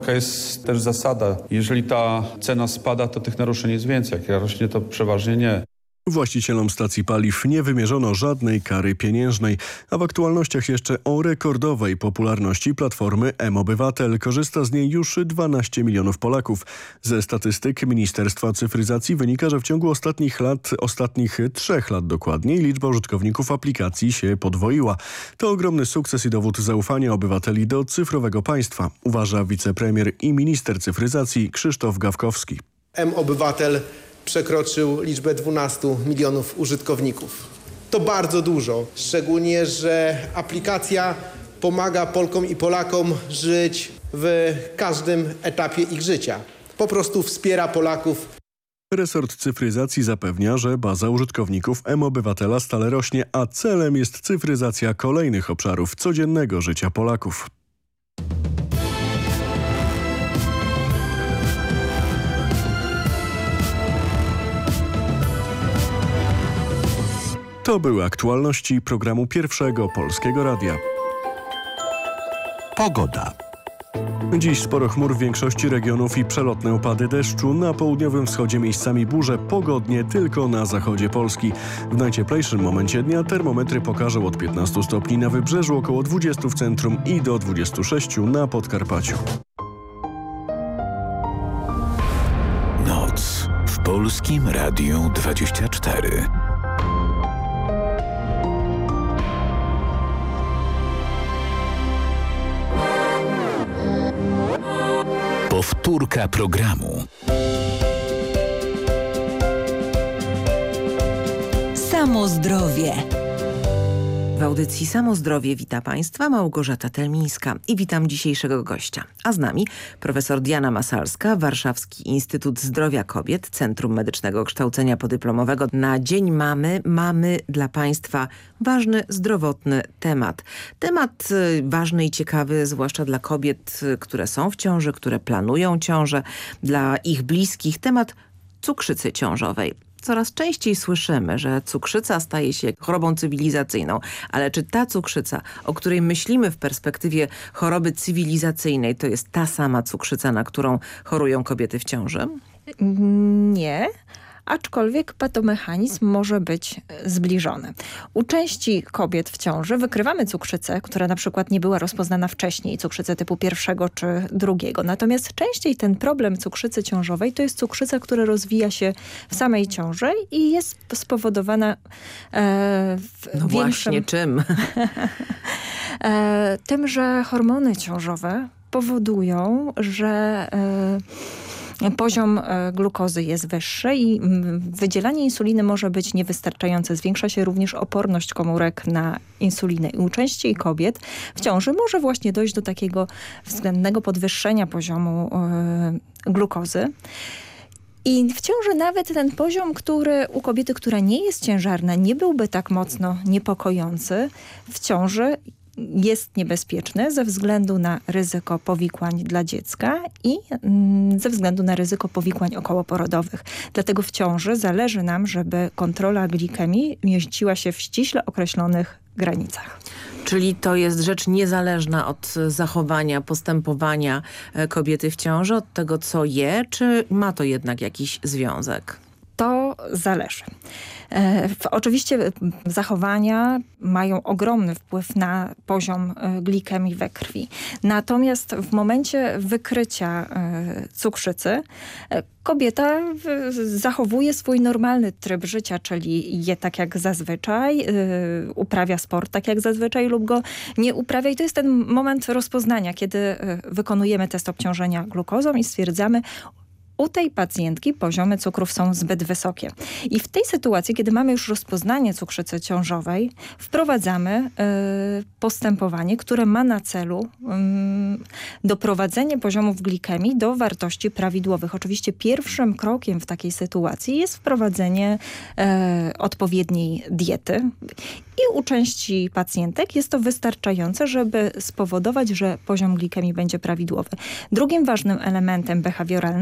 Taka jest też zasada. Jeżeli ta cena spada, to tych naruszeń jest więcej. Jak rośnie, to przeważnie nie. Właścicielom stacji paliw nie wymierzono żadnej kary pieniężnej, a w aktualnościach jeszcze o rekordowej popularności platformy mObywatel. Korzysta z niej już 12 milionów Polaków. Ze statystyk Ministerstwa Cyfryzacji wynika, że w ciągu ostatnich 3 lat dokładniej, liczba użytkowników aplikacji się podwoiła. To ogromny sukces i dowód zaufania obywateli do cyfrowego państwa, uważa wicepremier i minister cyfryzacji Krzysztof Gawkowski. mObywatel przekroczył liczbę 12 milionów użytkowników. To bardzo dużo, szczególnie, że aplikacja pomaga Polkom i Polakom żyć w każdym etapie ich życia. Po prostu wspiera Polaków. Resort cyfryzacji zapewnia, że baza użytkowników mObywatela stale rośnie, a celem jest cyfryzacja kolejnych obszarów codziennego życia Polaków. To były aktualności programu Pierwszego Polskiego Radia. Pogoda. Dziś sporo chmur w większości regionów i przelotne opady deszczu. Na południowym wschodzie miejscami burze, pogodnie tylko na zachodzie Polski. W najcieplejszym momencie dnia termometry pokażą od 15 stopni na wybrzeżu, około 20 w centrum i do 26 na Podkarpaciu. Noc w Polskim Radiu 24. Powtórka programu. Samo zdrowie. W audycji Samo Zdrowie wita Państwa Małgorzata Telmińska i witam dzisiejszego gościa. A z nami profesor Diana Masalska, Warszawski Instytut Zdrowia Kobiet, Centrum Medycznego Kształcenia Podyplomowego. Na Dzień Mamy mamy dla Państwa ważny, zdrowotny temat. Temat ważny i ciekawy, zwłaszcza dla kobiet, które są w ciąży, które planują ciążę, dla ich bliskich. Temat cukrzycy ciążowej. Coraz częściej słyszymy, że cukrzyca staje się chorobą cywilizacyjną, ale czy ta cukrzyca, o której myślimy w perspektywie choroby cywilizacyjnej, to jest ta sama cukrzyca, na którą chorują kobiety w ciąży? Nie. Aczkolwiek patomechanizm może być zbliżony. U części kobiet w ciąży wykrywamy cukrzycę, która na przykład nie była rozpoznana wcześniej, cukrzycę typu 1 czy 2. Natomiast częściej ten problem cukrzycy ciążowej to jest cukrzyca, która rozwija się w samej ciąży i jest spowodowana Właśnie czym? Tym, że hormony ciążowe powodują, że poziom glukozy jest wyższy i wydzielanie insuliny może być niewystarczające. Zwiększa się również oporność komórek na insulinę. I u części kobiet w ciąży może właśnie dojść do takiego względnego podwyższenia poziomu glukozy. I w ciąży nawet ten poziom, który u kobiety, która nie jest ciężarna, nie byłby tak mocno niepokojący, w ciąży jest niebezpieczny ze względu na ryzyko powikłań dla dziecka i ze względu na ryzyko powikłań okołoporodowych. Dlatego w ciąży zależy nam, żeby kontrola glikemii mieściła się w ściśle określonych granicach. Czyli to jest rzecz niezależna od zachowania, postępowania kobiety w ciąży, od tego co je, czy ma to jednak jakiś związek? To zależy. Oczywiście zachowania mają ogromny wpływ na poziom glikemii we krwi. Natomiast w momencie wykrycia cukrzycy kobieta zachowuje swój normalny tryb życia, czyli je tak jak zazwyczaj, uprawia sport tak jak zazwyczaj lub go nie uprawia. I to jest ten moment rozpoznania, kiedy wykonujemy test obciążenia glukozą i stwierdzamy, u tej pacjentki poziomy cukrów są zbyt wysokie. I w tej sytuacji, kiedy mamy już rozpoznanie cukrzycy ciążowej, wprowadzamy postępowanie, które ma na celu doprowadzenie poziomów glikemii do wartości prawidłowych. Oczywiście pierwszym krokiem w takiej sytuacji jest wprowadzenie odpowiedniej diety. I u części pacjentek jest to wystarczające, żeby spowodować, że poziom glikemii będzie prawidłowy. Drugim ważnym elementem behawioralnym jest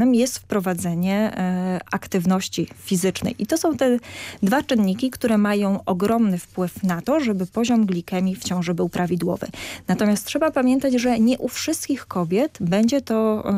wprowadzenie aktywności fizycznej. I to są te dwa czynniki, które mają ogromny wpływ na to, żeby poziom glikemii w ciąży był prawidłowy. Natomiast trzeba pamiętać, że nie u wszystkich kobiet będzie to